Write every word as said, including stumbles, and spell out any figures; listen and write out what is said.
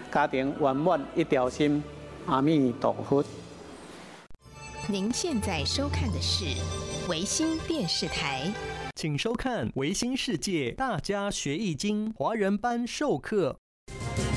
家庭圆满一条心。阿弥陀佛。 您现在收看的是维新电视台， 请收看维新世界大家学易经华人班授课。